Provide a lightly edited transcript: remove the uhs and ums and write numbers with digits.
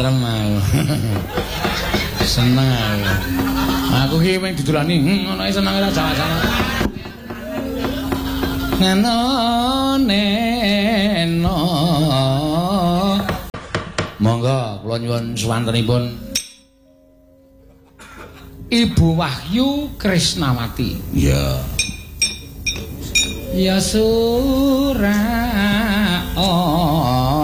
Serem aku. Seneng aku. Aku ki pengen didulani ngono ae seneng ora jalan-jalan. Neno neno. Monggo kula nyuwun suwantenipun Ibu Wahyu Krisnawati. Ya. Ya surah